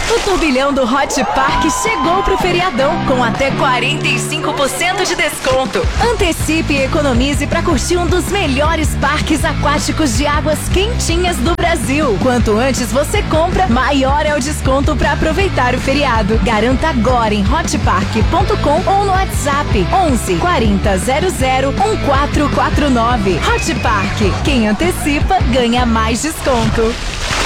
O turbilhão do Hot Park chegou pro feriadão com até 45% de desconto. Antecipe e economize para curtir um dos melhores parques aquáticos de águas quentinhas do Brasil. Quanto antes você compra, maior é o desconto para aproveitar o feriado. Garanta agora em hotpark.com ou no WhatsApp 11 40 00 1449. Hot Park, quem antecipa ganha mais desconto.